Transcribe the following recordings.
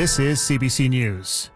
This is CBC News.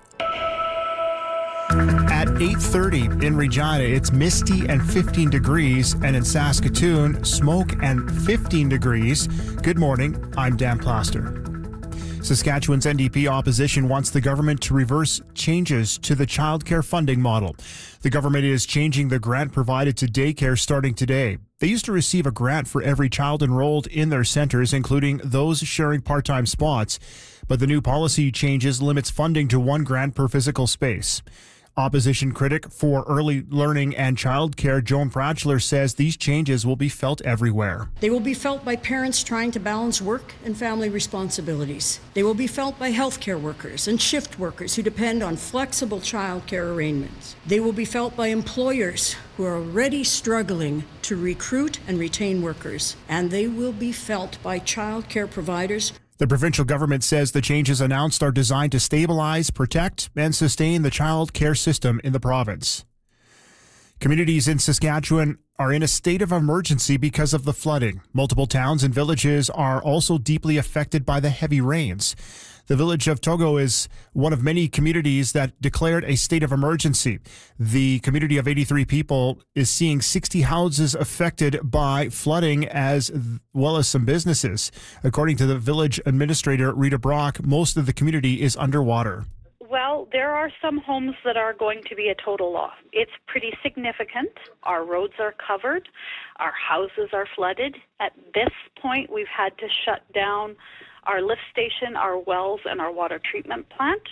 At 8:30 in Regina, it's misty and 15 degrees, and in Saskatoon, smoke and 15 degrees. Good morning, I'm Dan Plaster. Saskatchewan's NDP opposition wants the government to reverse changes to the childcare funding model. The government is changing the grant provided to daycare starting today. They used to receive a grant for every child enrolled in their centres, including those sharing part-time spots. But the new policy changes limits funding to one grant per physical space. Opposition critic for early learning and childcare, Joan Pratchler, says these changes will be felt everywhere. They will be felt by parents trying to balance work and family responsibilities. They will be felt by healthcare workers and shift workers who depend on flexible childcare arrangements. They will be felt by employers who are already struggling to recruit and retain workers. And they will be felt by childcare providers. The provincial government says the changes announced are designed to stabilize, protect, and sustain the child care system in the province. Communities in Saskatchewan are in a state of emergency because of the flooding. Multiple towns and villages are also deeply affected by the heavy rains. The village of Togo is one of many communities that declared a state of emergency. The community of 83 people is seeing 60 houses affected by flooding as well as some businesses. According to the village administrator, Rita Brock, most of the community is underwater. Well, there are some homes that are going to be a total loss. It's pretty significant. Our roads are covered. Our houses are flooded. At this point, we've had to shut down our lift station, our wells, and our water treatment plant.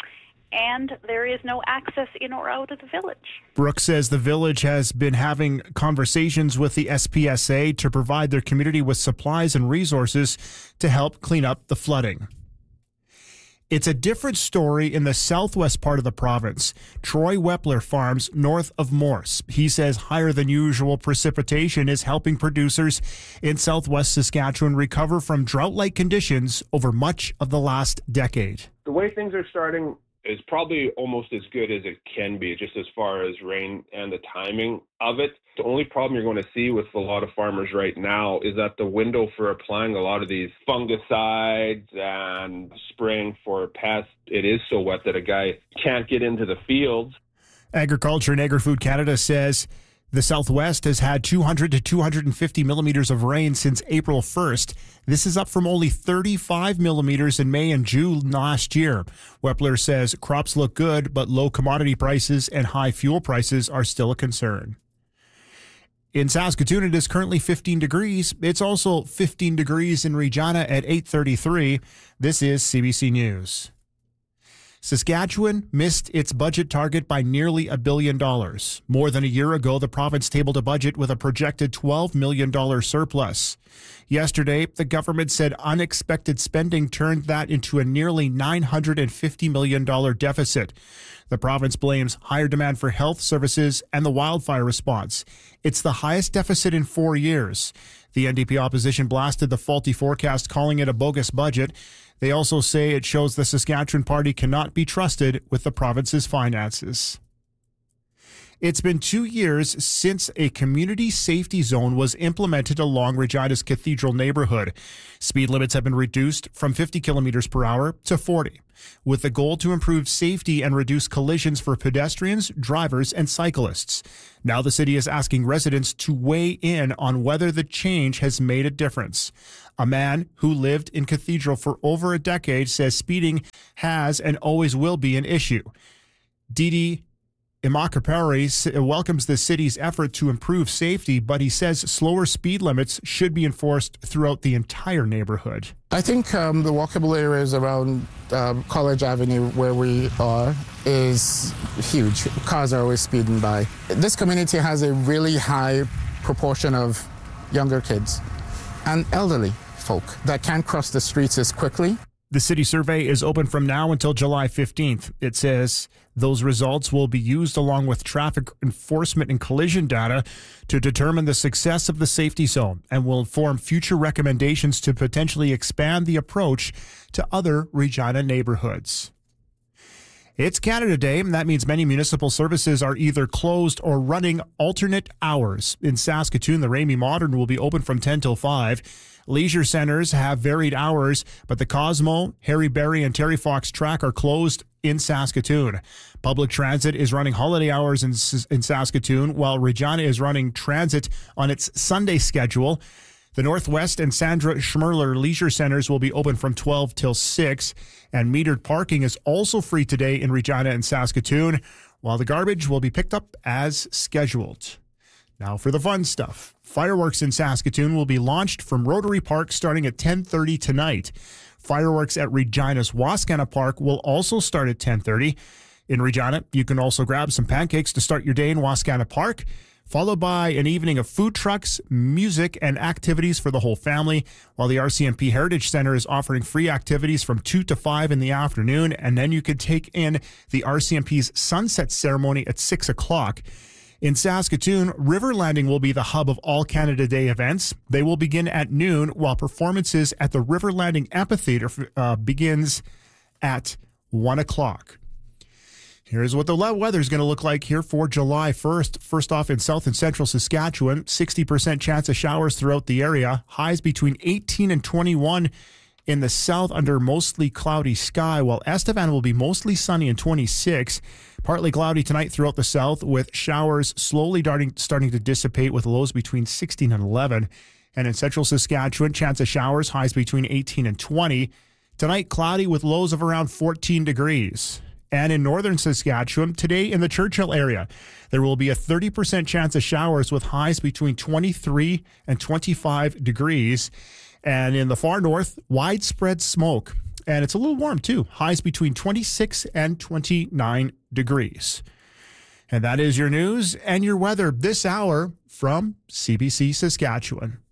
And there is no access in or out of the village. Brooks says the village has been having conversations with the SPSA to provide their community with supplies and resources to help clean up the flooding. It's a different story in the southwest part of the province. Troy Wepler farms north of Morse. He says higher than usual precipitation is helping producers in southwest Saskatchewan recover from drought-like conditions over much of the last decade. The way things are starting is probably almost as good as it can be, just as far as rain and the timing of it. The only problem you're going to see with a lot of farmers right now is that the window for applying a lot of these fungicides and spraying for pests, it is so wet that a guy can't get into the fields. Agriculture and Agri-Food Canada says the Southwest has had 200 to 250 millimeters of rain since April 1st. This is up from only 35 millimeters in May and June last year. Wepler says crops look good, but low commodity prices and high fuel prices are still a concern. In Saskatoon, it is currently 15 degrees. It's also 15 degrees in Regina at 8:33. This is CBC News. Saskatchewan missed its budget target by nearly $1 billion. More than a year ago, the province tabled a budget with a projected $12 million surplus. Yesterday, the government said unexpected spending turned that into a nearly $950 million deficit. The province blames higher demand for health services and the wildfire response. It's the highest deficit in 4 years. The NDP opposition blasted the faulty forecast, calling it a bogus budget. They also say it shows the Saskatchewan Party cannot be trusted with the province's finances. It's been 2 years since a community safety zone was implemented along Regina's Cathedral neighborhood. Speed limits have been reduced from 50 kilometers per hour to 40, with the goal to improve safety and reduce collisions for pedestrians, drivers, and cyclists. Now the city is asking residents to weigh in on whether the change has made a difference. A man who lived in Cathedral for over a decade says speeding has and always will be an issue. Didi Imakapari welcomes the city's effort to improve safety, but he says slower speed limits should be enforced throughout the entire neighborhood. I think the walkable areas around College Avenue where we are is huge. Cars are always speeding by. This community has a really high proportion of younger kids and elderly folk that can't cross the streets as quickly. The city survey is open from now until July 15th. It says those results will be used along with traffic enforcement and collision data to determine the success of the safety zone and will inform future recommendations to potentially expand the approach to other Regina neighborhoods. It's Canada Day, and that means many municipal services are either closed or running alternate hours. In Saskatoon, the Ramey Modern will be open from 10 till 5. Leisure centers have varied hours, but the Cosmo, Harry Berry, and Terry Fox Track are closed in Saskatoon. Public transit is running holiday hours in Saskatoon, while Regina is running transit on its Sunday schedule. The Northwest and Sandra Schmerler Leisure Centers will be open from 12 till 6, and metered parking is also free today in Regina and Saskatoon, while the garbage will be picked up as scheduled. Now for the fun stuff. Fireworks in Saskatoon will be launched from Rotary Park starting at 10:30 tonight. Fireworks at Regina's Wascana Park will also start at 10:30. In Regina, you can also grab some pancakes to start your day in Wascana Park, followed by an evening of food trucks, music, and activities for the whole family, while the RCMP Heritage Center is offering free activities from 2 to 5 in the afternoon, and then you could take in the RCMP's sunset ceremony at 6 o'clock. In Saskatoon, River Landing will be the hub of all Canada Day events. They will begin at noon, while performances at the River Landing Amphitheater begins at 1 o'clock. Here's what the weather is going to look like here for July 1st. First off, in south and central Saskatchewan, 60% chance of showers throughout the area. Highs between 18 and 21 in the south under mostly cloudy sky, while Estevan will be mostly sunny and 26. Partly cloudy tonight throughout the south, with showers slowly starting to dissipate with lows between 16 and 11. And in central Saskatchewan, chance of showers, highs between 18 and 20. Tonight, cloudy with lows of around 14 degrees. And in northern Saskatchewan, today in the Churchill area, there will be a 30% chance of showers with highs between 23 and 25 degrees. And in the far north, widespread smoke. And it's a little warm, too. Highs between 26 and 29 degrees. And that is your news and your weather this hour from CBC Saskatchewan.